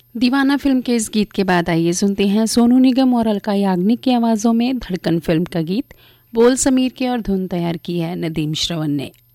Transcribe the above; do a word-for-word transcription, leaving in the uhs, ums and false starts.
दीवाना फिल्म के इस गीत के बाद आइए सुनते हैं सोनू निगम और अलका याग्निक की आवाज़ों में धड़कन फिल्म का गीत। बोल समीर के और धुन तैयार की है नदीम श्रवण ने।